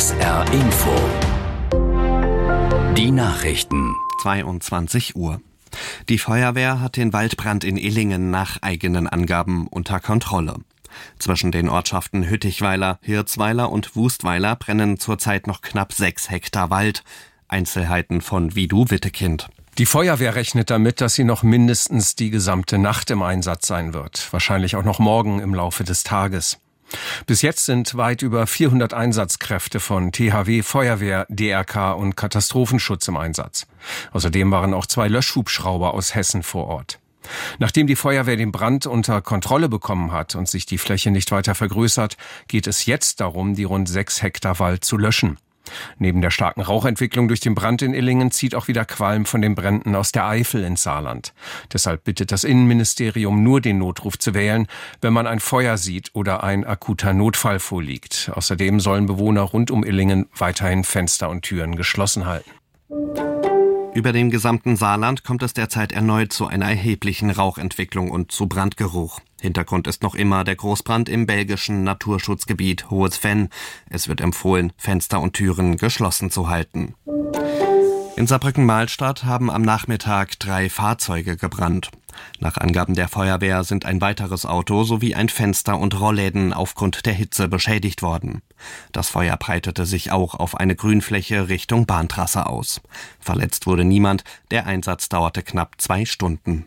SR Info. Die Nachrichten. 22 Uhr. Die Feuerwehr hat den Waldbrand in Illingen nach eigenen Angaben unter Kontrolle. Zwischen den Ortschaften Hüttichweiler, Hirzweiler und Wustweiler brennen zurzeit noch knapp 6 Hektar Wald. Einzelheiten von Vidu Wittekind. Die Feuerwehr rechnet damit, dass sie noch mindestens die gesamte Nacht im Einsatz sein wird. Wahrscheinlich auch noch morgen im Laufe des Tages. Bis jetzt sind weit über 400 Einsatzkräfte von THW, Feuerwehr, DRK und Katastrophenschutz im Einsatz. Außerdem waren auch 2 Löschhubschrauber aus Hessen vor Ort. Nachdem die Feuerwehr den Brand unter Kontrolle bekommen hat und sich die Fläche nicht weiter vergrößert, geht es jetzt darum, die rund 6 Hektar Wald zu löschen. Neben der starken Rauchentwicklung durch den Brand in Illingen zieht auch wieder Qualm von den Bränden aus der Eifel ins Saarland. Deshalb bittet das Innenministerium nur den Notruf zu wählen, wenn man ein Feuer sieht oder ein akuter Notfall vorliegt. Außerdem sollen Bewohner rund um Illingen weiterhin Fenster und Türen geschlossen halten. Über dem gesamten Saarland kommt es derzeit erneut zu einer erheblichen Rauchentwicklung und zu Brandgeruch. Hintergrund ist noch immer der Großbrand im belgischen Naturschutzgebiet Hohes Venn. Es wird empfohlen, Fenster und Türen geschlossen zu halten. In Saarbrücken-Mahlstadt haben am Nachmittag 3 Fahrzeuge gebrannt. Nach Angaben der Feuerwehr sind ein weiteres Auto sowie ein Fenster und Rollläden aufgrund der Hitze beschädigt worden. Das Feuer breitete sich auch auf eine Grünfläche Richtung Bahntrasse aus. Verletzt wurde niemand, der Einsatz dauerte knapp 2 Stunden.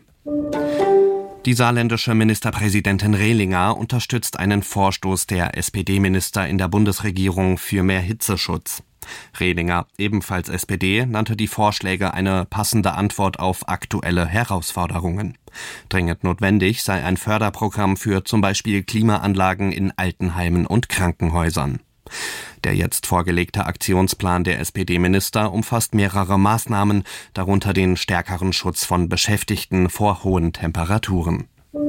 Die saarländische Ministerpräsidentin Rehlinger unterstützt einen Vorstoß der SPD-Minister in der Bundesregierung für mehr Hitzeschutz. Rehlinger, ebenfalls SPD, nannte die Vorschläge eine passende Antwort auf aktuelle Herausforderungen. Dringend notwendig sei ein Förderprogramm für zum Beispiel Klimaanlagen in Altenheimen und Krankenhäusern. Der jetzt vorgelegte Aktionsplan der SPD-Minister umfasst mehrere Maßnahmen, darunter den stärkeren Schutz von Beschäftigten vor hohen Temperaturen.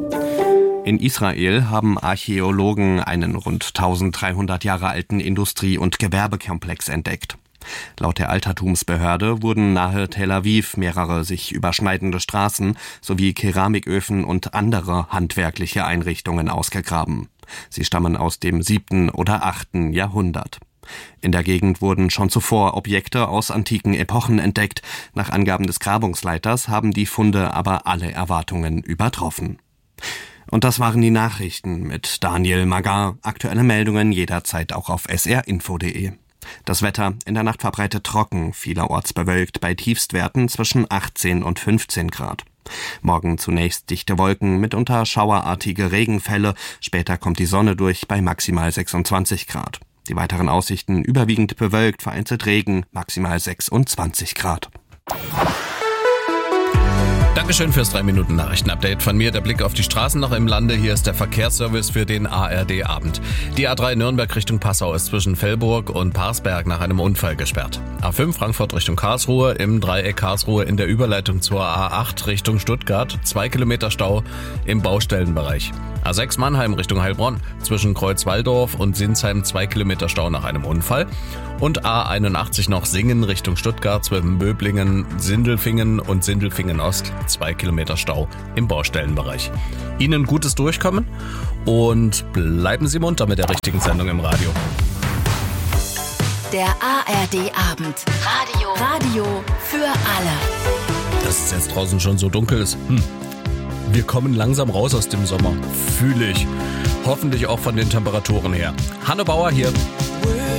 In Israel haben Archäologen einen rund 1300 Jahre alten Industrie- und Gewerbekomplex entdeckt. Laut der Altertumsbehörde wurden nahe Tel Aviv mehrere sich überschneidende Straßen sowie Keramiköfen und andere handwerkliche Einrichtungen ausgegraben. Sie stammen aus dem 7. oder 8. Jahrhundert. In der Gegend wurden schon zuvor Objekte aus antiken Epochen entdeckt. Nach Angaben des Grabungsleiters haben die Funde aber alle Erwartungen übertroffen. Und das waren die Nachrichten mit Daniel Magar. Aktuelle Meldungen jederzeit auch auf srinfo.de. Das Wetter in der Nacht verbreitet trocken, vielerorts bewölkt bei Tiefstwerten zwischen 18 und 15 Grad. Morgen zunächst dichte Wolken, mitunter schauerartige Regenfälle. Später kommt die Sonne durch bei maximal 26 Grad. Die weiteren Aussichten überwiegend bewölkt, vereinzelt Regen, maximal 26 Grad. Dankeschön fürs 3-Minuten-Nachrichten-Update von mir. Der Blick auf die Straßen noch im Lande. Hier ist der Verkehrsservice für den ARD-Abend. Die A3 Nürnberg Richtung Passau ist zwischen Fellburg und Parsberg nach einem Unfall gesperrt. A5 Frankfurt Richtung Karlsruhe im Dreieck Karlsruhe in der Überleitung zur A8 Richtung Stuttgart. 2 Kilometer Stau im Baustellenbereich. A6 Mannheim Richtung Heilbronn zwischen Kreuzwaldorf und Sinsheim 2 Kilometer Stau nach einem Unfall. Und A81 noch Singen Richtung Stuttgart zwischen Böblingen, Sindelfingen und Sindelfingen Ost 2 Kilometer Stau im Baustellenbereich. Ihnen gutes Durchkommen und bleiben Sie munter mit der richtigen Sendung im Radio. Der ARD-Abend. Radio für alle. Dass es jetzt draußen schon so dunkel ist. Wir kommen langsam raus aus dem Sommer. Fühle ich. Hoffentlich auch von den Temperaturen her. Hanne Bauer hier.